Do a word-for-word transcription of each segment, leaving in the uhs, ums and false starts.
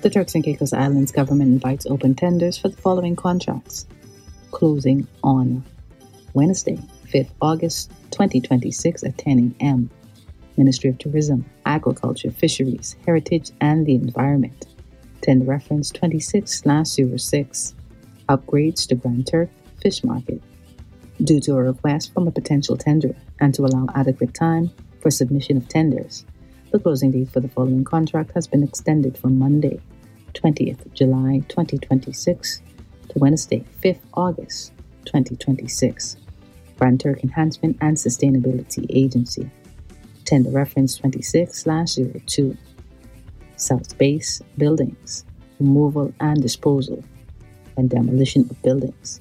The Turks and Caicos Islands government invites open tenders for the following contracts, closing on Wednesday, fifth August twenty twenty-six at ten a.m. Ministry of Tourism, Agriculture, Fisheries, Heritage and the Environment. Tender reference twenty-six slash oh six. Upgrades to Grand Turk Fish Market. Due to a request from a potential tenderer and to allow adequate time for submission of tenders, the closing date for the following contract has been extended from Monday, twentieth July twenty twenty-six to Wednesday, fifth August twenty twenty-six. Grand Turk Enhancement and Sustainability Agency. Tender reference twenty-six slash oh two. South Base Buildings. Removal and disposal and demolition of buildings.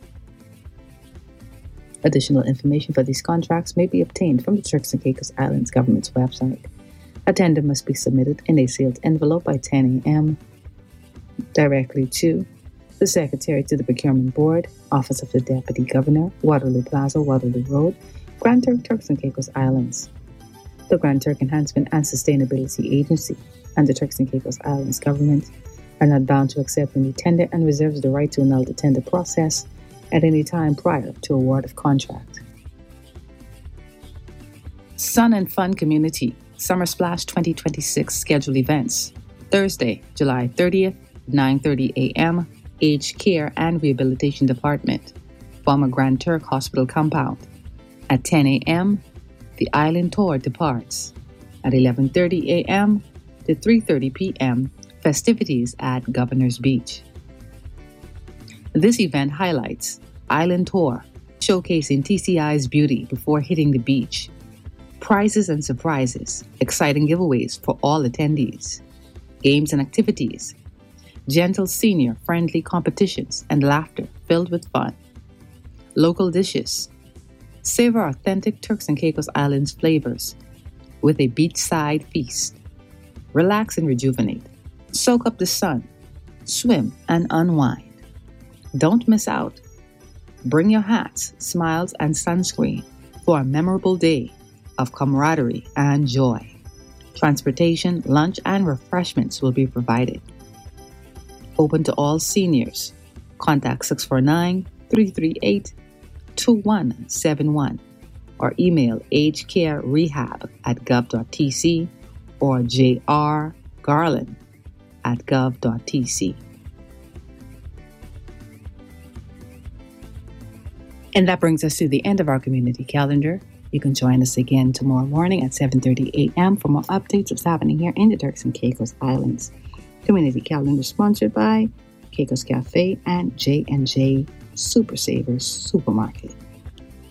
Additional information for these contracts may be obtained from the Turks and Caicos Islands government's website. A tender must be submitted in a sealed envelope by ten a.m. directly to the Secretary to the Procurement Board, Office of the Deputy Governor, Waterloo Plaza, Waterloo Road, Grand Turk, Turks and Caicos Islands. The Grand Turk Enhancement and Sustainability Agency and the Turks and Caicos Islands government are not bound to accept any tender and reserves the right to annul the tender process at any time prior to award of contract. Sun and Fun Community Summer Splash twenty twenty-six scheduled events. Thursday, July thirtieth, nine thirty a.m. Aged Care and Rehabilitation Department, former Grand Turk Hospital Compound. At ten a.m., the Island Tour departs. At eleven thirty a.m. to three thirty p.m., festivities at Governor's Beach. This event highlights Island Tour, showcasing T C I's beauty before hitting the beach. Prizes and surprises, exciting giveaways for all attendees. Games and activities, gentle senior-friendly competitions and laughter filled with fun. Local dishes, savor authentic Turks and Caicos Islands flavors with a beachside feast. Relax and rejuvenate. Soak up the sun, swim and unwind. Don't miss out. Bring your hats, smiles, and sunscreen for a memorable day of camaraderie and joy. Transportation, lunch, and refreshments will be provided. Open to all seniors. Contact six four nine, three three eight, two one seven one or email agecarerehab at gov.tc or jrgarland at gov.tc. And that brings us to the end of our community calendar. You can join us again tomorrow morning at seven thirty a.m. for more updates of what's happening here in the Turks and Caicos Islands. Community calendar sponsored by Caicos Cafe and J and J Super Savers Supermarket.